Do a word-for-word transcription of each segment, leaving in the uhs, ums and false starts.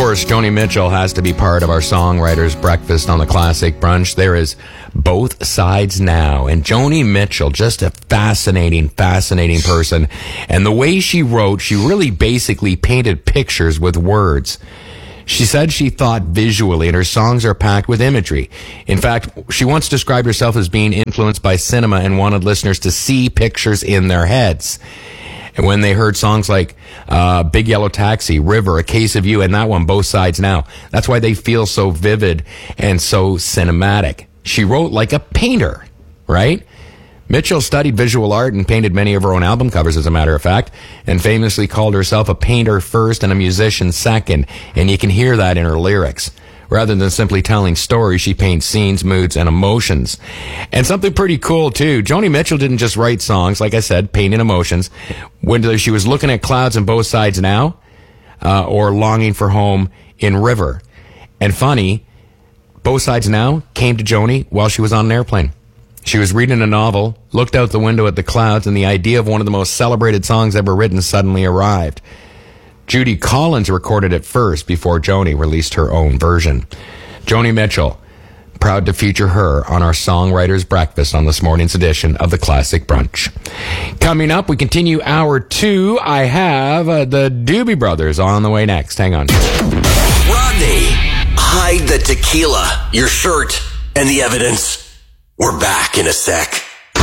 course, Joni Mitchell has to be part of our Songwriters Breakfast on the Classic Brunch. There is Both Sides Now. And Joni Mitchell, just a fascinating, fascinating person. And the way she wrote, she really basically painted pictures with words. She said she thought visually, and her songs are packed with imagery. In fact, she once described herself as being influenced by cinema and wanted listeners to see pictures in their heads. And when they heard songs like uh, Big Yellow Taxi, River, A Case of You, and that one, Both Sides Now, that's why they feel so vivid and so cinematic. She wrote like a painter, right? Mitchell studied visual art and painted many of her own album covers, as a matter of fact, and famously called herself a painter first and a musician second. And you can hear that in her lyrics. Rather than simply telling stories, she paints scenes, moods, and emotions. And something pretty cool, too. Joni Mitchell didn't just write songs, like I said, painting emotions. Whether she was looking at clouds in Both Sides Now, uh, or longing for home in River. And funny, Both Sides Now came to Joni while she was on an airplane. She was reading a novel, looked out the window at the clouds, and the idea of one of the most celebrated songs ever written suddenly arrived. Judy Collins recorded it first before Joni released her own version. Joni Mitchell, proud to feature her on our Songwriters Breakfast on this morning's edition of the Classic Brunch. Coming up, we continue hour two. I have uh, the Doobie Brothers on the way next. Hang on. Rodney, hide the tequila, your shirt, and the evidence. We're back in a sec.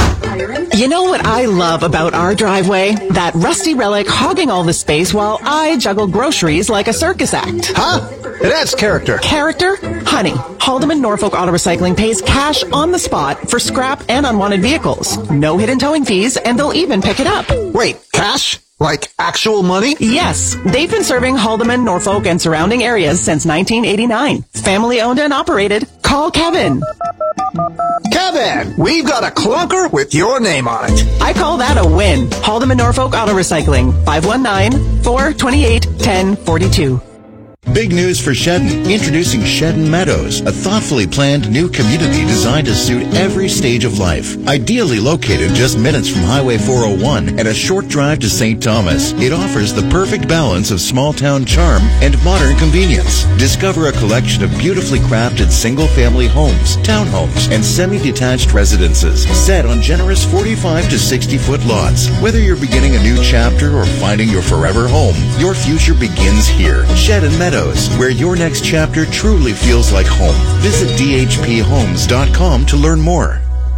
You know what I love about our driveway? That rusty relic hogging all the space while I juggle groceries like a circus act. Huh? It adds character. Character? Honey, Haldeman Norfolk Auto Recycling pays cash on the spot for scrap and unwanted vehicles. No hidden towing fees, and they'll even pick it up. Wait, cash? Like actual money? Yes. They've been serving Haldeman, Norfolk, and surrounding areas since nineteen eighty-nine. Family owned and operated. Call Kevin. Kevin, we've got a clunker with your name on it. I call that a win. Haldeman Norfolk Auto Recycling, five one nine, four two eight, one zero four two. Big news for Shedden. Introducing Shedden Meadows, a thoughtfully planned new community designed to suit every stage of life. Ideally located just minutes from Highway four oh one and a short drive to Saint Thomas, it offers the perfect balance of small-town charm and modern convenience. Discover a collection of beautifully crafted single-family homes, townhomes, and semi-detached residences set on generous forty-five to sixty-foot lots. Whether you're beginning a new chapter or finding your forever home, your future begins here. Shedden Meadows, where your next chapter truly feels like home. Visit d h p homes dot com to learn more.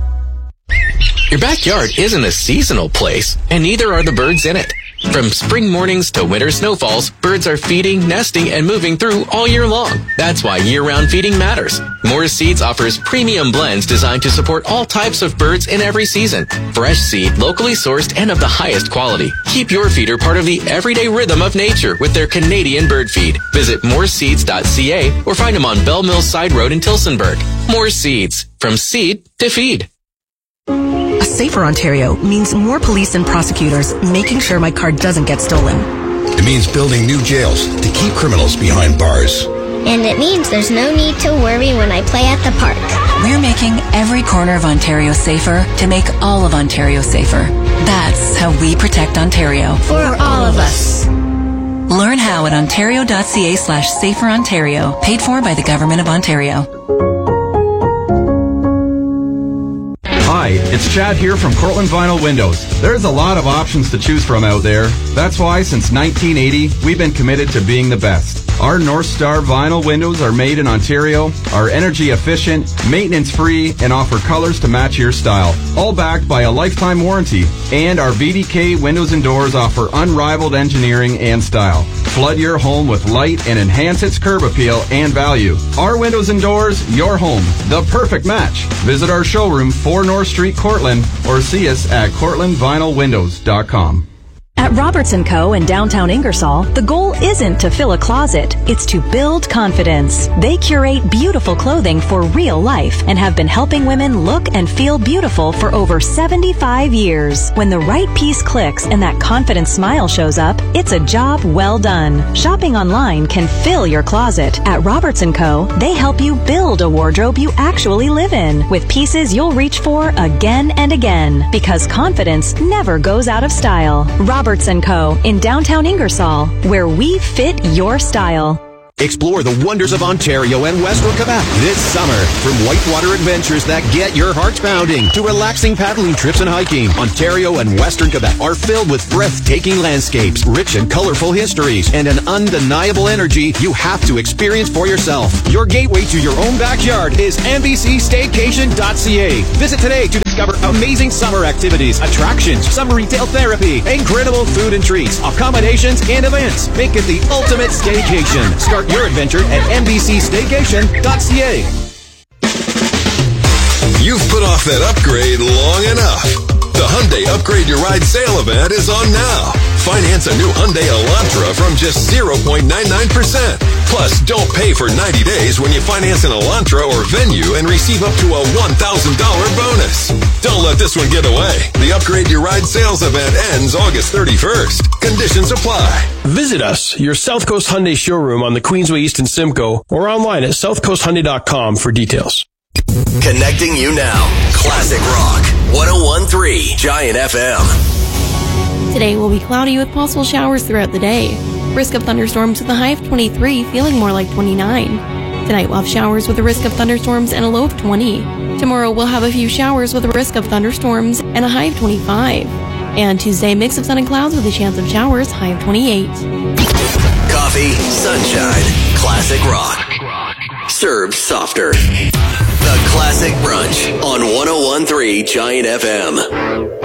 Your backyard isn't a seasonal place, and neither are the birds in it. From spring mornings to winter snowfalls, birds are feeding, nesting, and moving through all year long. That's why year-round feeding matters. Morris Seeds offers premium blends designed to support all types of birds in every season. Fresh seed, locally sourced, and of the highest quality. Keep your feeder part of the everyday rhythm of nature with their Canadian bird feed. Visit morris seeds dot c a or find them on Bell Mill Side Road in Tillsonburg. Morris Seeds, from seed to feed. A safer Ontario means more police and prosecutors making sure my car doesn't get stolen. It means building new jails to keep criminals behind bars. And it means there's no need to worry when I play at the park. We're making every corner of Ontario safer to make all of Ontario safer. That's how we protect Ontario. For all of us. Learn how at ontario.ca slash safer Ontario. Paid for by the Government of Ontario. Hi, it's Chad here from Cortland Vinyl Windows. There's a lot of options to choose from out there. That's why since nineteen eighty, we've been committed to being the best. Our North Star vinyl windows are made in Ontario, are energy efficient, maintenance free, and offer colors to match your style. All backed by a lifetime warranty. And our V D K windows and doors offer unrivaled engineering and style. Flood your home with light and enhance its curb appeal and value. Our windows and doors, your home, the perfect match. Visit our showroom, four North Street, Cortland, or see us at cortland vinyl windows dot com. At Roberts and Co. in downtown Ingersoll, the goal isn't to fill a closet, it's to build confidence. They curate beautiful clothing for real life and have been helping women look and feel beautiful for over seventy-five years. When the right piece clicks and that confident smile shows up, it's a job well done. Shopping online can fill your closet. At Roberts and Co., they help you build a wardrobe you actually live in with pieces you'll reach for again and again because confidence never goes out of style. Roberts and Co. in downtown Ingersoll, where we fit your style. Explore the wonders of Ontario and Western Quebec this summer. From whitewater adventures that get your hearts pounding to relaxing paddling trips and hiking, Ontario and Western Quebec are filled with breathtaking landscapes, rich and colorful histories, and an undeniable energy you have to experience for yourself. Your gateway to your own backyard is N B C Staycation dot C A. Visit today to discover amazing summer activities, attractions, summer retail therapy, incredible food and treats, accommodations, and events. Make it the ultimate staycation. Start your adventure at N B C Staycation dot C A. You've put off that upgrade long enough. The Hyundai Upgrade Your Ride sale event is on now. Finance a new Hyundai Elantra from just zero point nine nine percent. Plus, don't pay for ninety days when you finance an Elantra or Venue and receive up to a one thousand dollars bonus. Don't let this one get away. The Upgrade Your Ride sales event ends August thirty-first. Conditions apply. Visit us, your South Coast Hyundai showroom on the Queensway East in Simcoe, or online at south coast hyundai dot com for details. Connecting you now. Classic Rock. one oh one point three Giant F M. Today will be cloudy with possible showers throughout the day. Risk of thunderstorms with a high of twenty-three, feeling more like twenty-nine. Tonight we'll have showers with a risk of thunderstorms and a low of twenty. Tomorrow we'll have a few showers with a risk of thunderstorms and a high of twenty-five. And Tuesday, mix of sun and clouds with a chance of showers, high of twenty-eight. Coffee, sunshine, classic rock. Served softer. The Classic Brunch on one oh one point three Giant F M.